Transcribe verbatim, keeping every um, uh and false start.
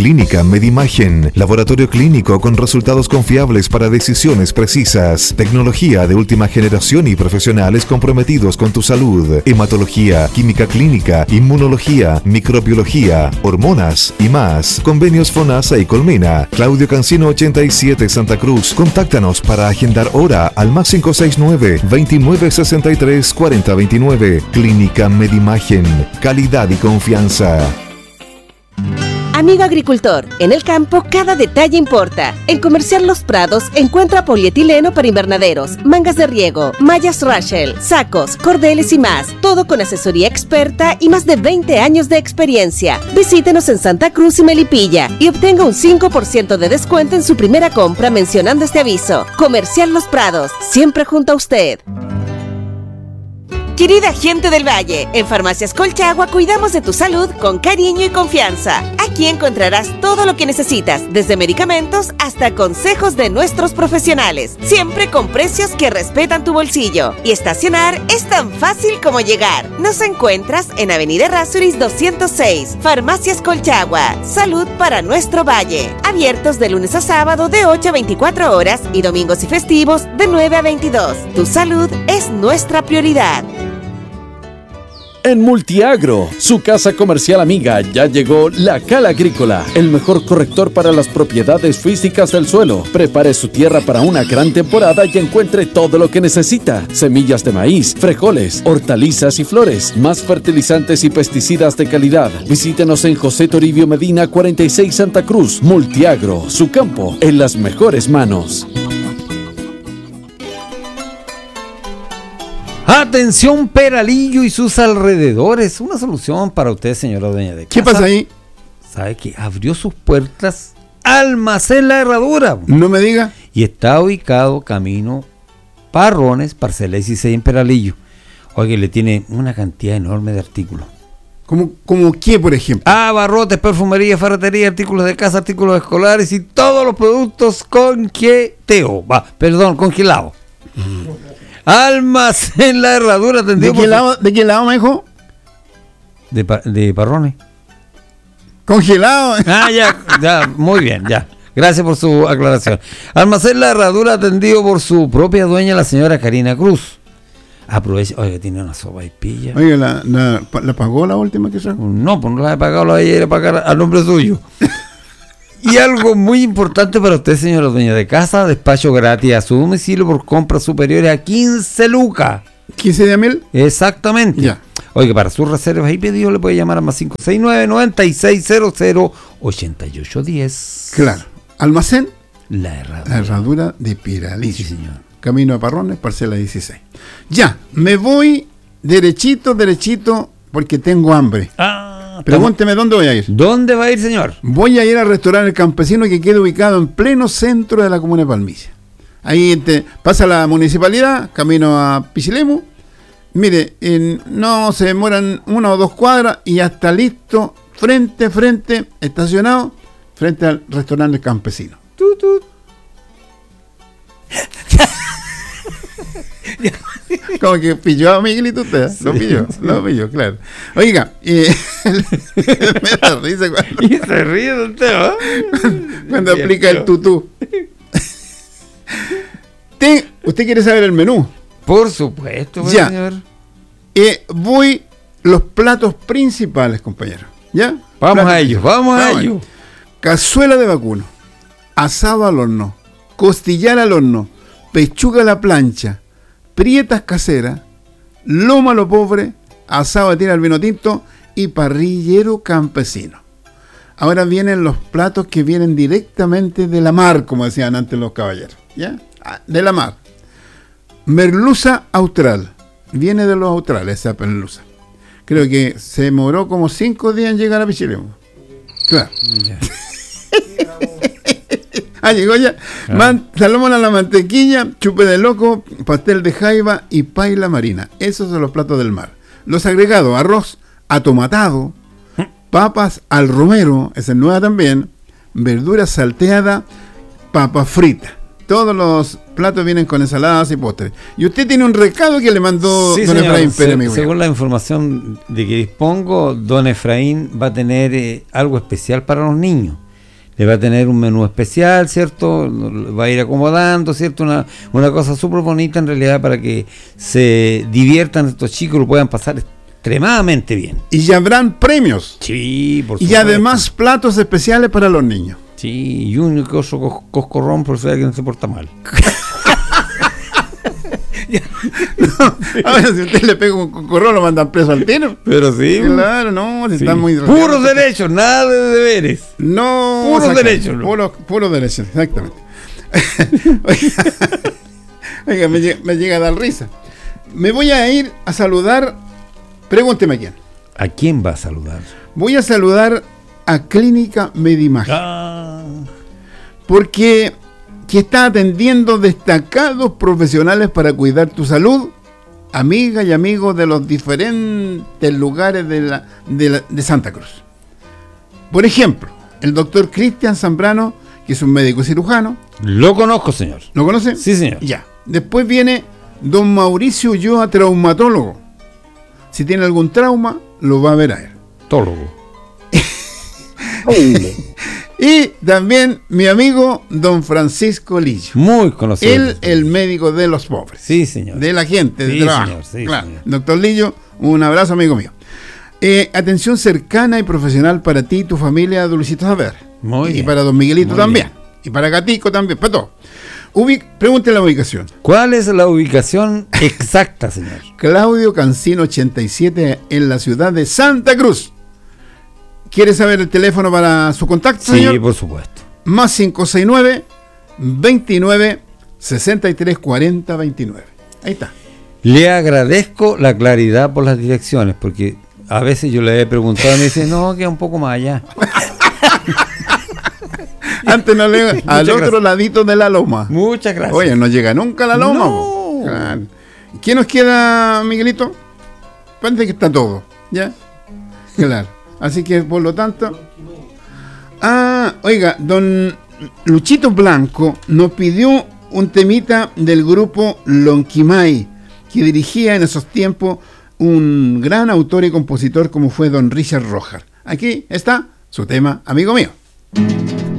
Clínica Medimagen, laboratorio clínico con resultados confiables para decisiones precisas. Tecnología de última generación y profesionales comprometidos con tu salud. Hematología, química clínica, inmunología, microbiología, hormonas y más. Convenios FONASA y Colmena. Claudio Cancino ochenta y siete, Santa Cruz. Contáctanos para agendar hora al más cinco seis nueve, veintinueve sesenta y tres, cuarenta veintinueve. Clínica Medimagen. Calidad y confianza. Amigo agricultor, en el campo cada detalle importa. En Comercial Los Prados encuentra polietileno para invernaderos, mangas de riego, mallas Rachel, sacos, cordeles y más. Todo con asesoría experta y más de veinte años de experiencia. Visítenos en Santa Cruz y Melipilla y obtenga un cinco por ciento de descuento en su primera compra mencionando este aviso. Comercial Los Prados, siempre junto a usted. Querida gente del Valle, en Farmacias Colchagua cuidamos de tu salud con cariño y confianza. Aquí encontrarás todo lo que necesitas, desde medicamentos hasta consejos de nuestros profesionales, siempre con precios que respetan tu bolsillo. Y estacionar es tan fácil como llegar. Nos encuentras en Avenida Errázuriz doscientos seis, Farmacias Colchagua. Salud para nuestro Valle. Abiertos de lunes a sábado de ocho a veinticuatro horas y domingos y festivos de nueve a veintidós. Tu salud es nuestra prioridad. En Multiagro, su casa comercial amiga, ya llegó La Cal Agrícola, el mejor corrector para las propiedades físicas del suelo. Prepare su tierra para una gran temporada y encuentre todo lo que necesita: semillas de maíz, frijoles, hortalizas y flores, más fertilizantes y pesticidas de calidad. Visítenos en José Toribio Medina cuarenta y seis, Santa Cruz. Multiagro, su campo en las mejores manos. Atención, Peralillo y sus alrededores. Una solución para usted, señora dueña de casa. ¿Qué pasa ahí? ¿Sabe que abrió sus puertas Almacén La Herradura? No me diga. Y está ubicado camino Parrones, parcela dieciséis en Peralillo. Oye, le tiene una cantidad enorme de artículos. ¿Cómo, cómo qué, por ejemplo? Ah, barrotes, perfumería, ferretería, artículos de casa, artículos escolares y todos los productos congeteo. Va, perdón, congelado. Almacén La Herradura. ¿De qué, lado, ¿De qué lado me dijo? De, de Parrones. Congelado. Ah, ya, ya, muy bien, ya. Gracias por su aclaración. Almacén La Herradura, atendido por su propia dueña, la señora Karina Cruz. Aprovecha, oiga, tiene una sopa y pilla. Oiga, ¿la, la, ¿la pagó la última que sacó? No, pues no la he pagado, la voy a ir a pagar al nombre suyo. Y algo muy importante para usted, señora dueña de casa: despacho gratis a su domicilio por compras superiores a quince lucas. ¿quince de mil? Exactamente. Ya. Oiga, para sus reservas y pedidos le puede llamar a más cinco seis nueve, noventa y seis cero cero, ochenta y ocho diez. Claro. Almacén La Herradura. La Herradura de Peralillo. Sí, señor. Camino a Parrones, parcela dieciséis. Ya, me voy derechito, derechito, porque tengo hambre. Ah. Pregúnteme dónde voy a ir. ¿Dónde va a ir, señor? Voy a ir al restaurante El Campesino, que queda ubicado en pleno centro de la comuna de Palmilla. Ahí te, pasa la municipalidad, camino a Pichilemu. Mire, en, no se demoran una o dos cuadras y ya está listo, frente a frente, estacionado, frente al restaurante El Campesino. Tut, tut. Como que pilló a Miguelito usted, ¿eh? Lo pilló, sí, sí. lo pilló, claro. Oiga, eh, me da risa cuando, y se ríe de usted, ¿no? Cuando, cuando aplica el tutú. Te, ¿Usted quiere saber el menú? Por supuesto, ya. Señor. Eh, voy los platos principales, compañero. ¿Ya? Vamos platos a ellos, vamos, vamos a ellos. Cazuela de vacuno, asado al horno, costillar al horno, pechuga a la plancha, prietas caseras, lomo a lo pobre, asado de tira al vino tinto y parrillero campesino. Ahora vienen los platos que vienen directamente de la mar, como decían antes los caballeros, ¿ya? De la mar. Merluza austral, viene de los australes esa merluza. Creo que se demoró como cinco días en llegar a Pichilemu. Claro. Yeah. Ah, llegó ya. Ah. Man, salmón a la mantequilla, chupe de loco, pastel de jaiba y paila marina. Esos son los platos del mar. Los agregados: arroz atomatado, papas al romero, esa es nueva también, verduras salteadas, papas fritas. Todos los platos vienen con ensaladas y postres. Y usted tiene un recado que le mandó sí, don señor. Efraín Pérez. Se, según la información de que dispongo, don Efraín va a tener eh, algo especial para los niños. eh, va a tener un menú especial, ¿cierto? Va a ir acomodando, ¿cierto? Una, una cosa súper bonita en realidad para que se diviertan estos chicos, lo puedan pasar extremadamente bien. Y ya habrán premios. Sí, por Y supuesto. además platos especiales para los niños. Sí, y un coso cos- coscorrón por si alguien se porta mal. Ahora, si usted le pega un cocorrón, lo mandan preso al tiro. Pero sí. Claro, no, si sí. están muy... Puros derechos, nada de deberes. No, Puros exacto, derechos, ¿no? Puros, puros derechos, exactamente. Oiga, oiga, me, llega, me llega a dar risa. Me voy a ir a saludar, pregúnteme a quién. ¿A quién va a saludar? Voy a saludar a Clínica Medimagia, Ah, porque que está atendiendo destacados profesionales para cuidar tu salud, amigas y amigos de los diferentes lugares de, la, de, la, de Santa Cruz. Por ejemplo, el doctor Cristian Zambrano, que es un médico cirujano. lo conozco, señor. ¿Lo conoce? Sí, señor. Ya. Después viene don Mauricio Ulloa, traumatólogo. Si tiene algún trauma, lo va a ver a él. Tólogo. Y también mi amigo don Francisco Lillo. Muy conocido. Él, el médico de los pobres. Sí, señor. De la gente, Sí, del trabajo. señor, sí, Claro. señor. Doctor Lillo, un abrazo, amigo mío. Eh, atención cercana y profesional para ti y tu familia, Dulcito Saber. Muy y bien. para don Miguelito Muy también. bien. Y para Gatico también, para todo. Ubic Pregúntele la ubicación. ¿Cuál es la ubicación exacta, señor? Claudio Cancino ochenta y siete en la ciudad de Santa Cruz. ¿Quiere saber el teléfono para su contacto, Sí, señor? por supuesto. Más cinco seis nueve, veintinueve, sesenta y tres, cuarenta, veintinueve. Ahí está. Le agradezco la claridad por las direcciones, porque a veces yo le he preguntado y me dice, no, queda un poco más allá. Antes no le al Muchas otro gracias. ladito de la loma. Muchas gracias. Oye, no llega nunca a la loma. No. po. Claro. ¿Qué nos queda, Miguelito? Parece que está todo, ¿ya? Claro. Así que, por lo tanto... Ah, oiga, don Luchito Blanco nos pidió un temita del grupo Lonquimay, que dirigía en esos tiempos un gran autor y compositor como fue don Richard Rojas. Aquí está su tema, amigo mío.